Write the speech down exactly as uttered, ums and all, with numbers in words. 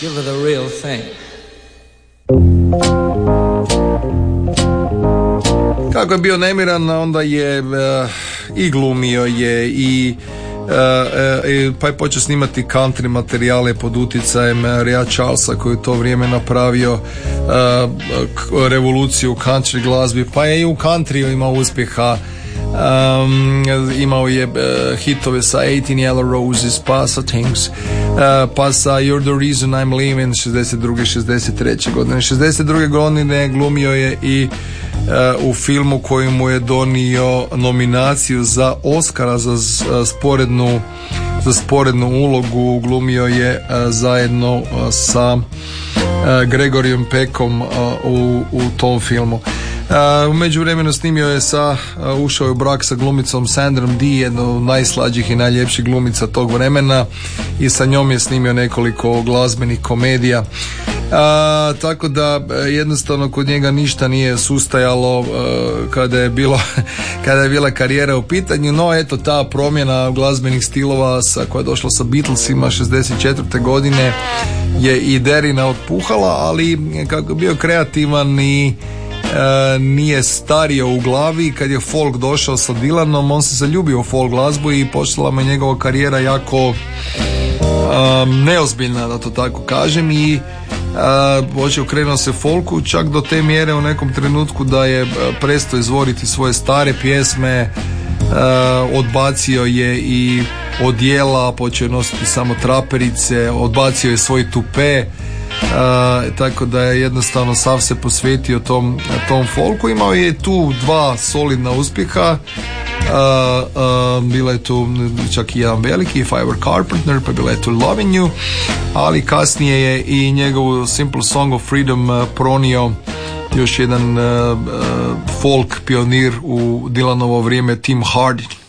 Give her the real thing. Kako je bio nemiran, onda je uh, i glumio je i Uh, uh, pa je počeo snimati country materijale pod utjecajem Rea Charlesa koji u to vrijeme napravio uh, revoluciju u country glazbi, pa je i u countryu imao uspjeha. Um, imao je uh, hitove sa eighteen Yellow Roses, pa sa Things, uh, pa sa You're the Reason I'm Living šezdeset druge šezdeset treće godine. šezdeset druge godine glumio je i uh, u filmu koji mu je donio nominaciju za Oscara za uh, sporednu za sporednu ulogu. Glumio je uh, zajedno uh, sa uh, Gregoryom Peckom uh, u, u tom filmu. Uh, u međuvremenu snimio je sa, uh, ušao je u brak sa glumicom Sandrom Dee, jednom od najslađih i najljepših glumica tog vremena, i sa njom je snimio nekoliko glazbenih komedija. Uh, tako da jednostavno kod njega ništa nije sustajalo uh, kada je bilo kada je bila karijera u pitanju, no eto ta promjena glazbenih stilova sa, koja je došla sa Beatlesima šezdeset četvrte godine je i derina otpuhala, ali kako je bio kreativan i E, nije stario u glavi. Kad je folk došao sa Dylanom, on se zaljubio u folk glazbu i počela mu njegova karijera jako um, neozbiljna, da to tako kažem, i počeo krenuo se folku, čak do te mjere u nekom trenutku da je prestao izvoriti svoje stare pjesme, uh, odbacio je i odjela, počeo nositi samo traperice, odbacio je svoj tupe. Uh, tako da je jednostavno sav se posvetio tom, tom folku. Imao je tu dva solidna uspjeha, uh, uh, bila je tu čak i jedan veliki, If I Were Carpenter, pa bila je tu Loving You, ali kasnije je i njegovu Simple Song of Freedom uh, pronio još jedan uh, uh, folk pionir u Dylanovo vrijeme, Tim Hardy.